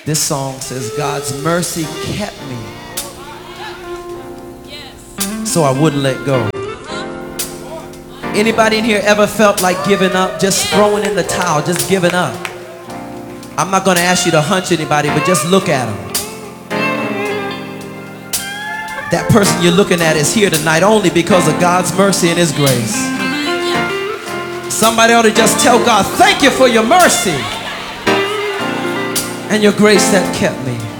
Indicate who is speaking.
Speaker 1: This song says, God's mercy kept me so I wouldn't let go. Anybody in here ever felt like giving up, just throwing in the towel, just giving up? I'm not going to ask you to hunch anybody, but just look at them. That person you're looking at is here tonight only because of God's mercy and His grace. Somebody ought to just tell God, thank you for your mercy and your grace that kept me.